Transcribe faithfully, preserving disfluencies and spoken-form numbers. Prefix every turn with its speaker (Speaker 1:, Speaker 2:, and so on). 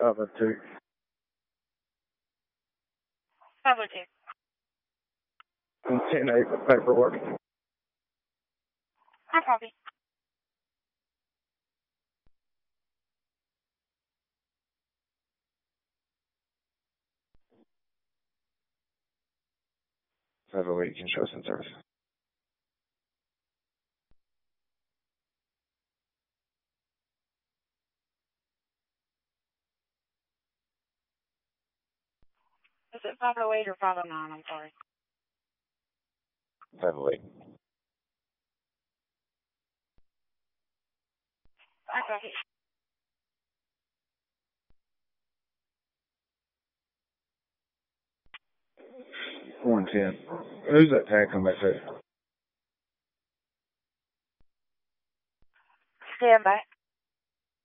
Speaker 1: five oh two.
Speaker 2: five oh two.
Speaker 1: And ten eight for paperwork.
Speaker 2: I copy.
Speaker 1: five oh eight construction service.
Speaker 2: Is it five oh eight or five oh nine? I'm sorry.
Speaker 1: five oh eight.
Speaker 2: I copy.
Speaker 1: one ten. Who's that tag come back to?
Speaker 2: Stand by.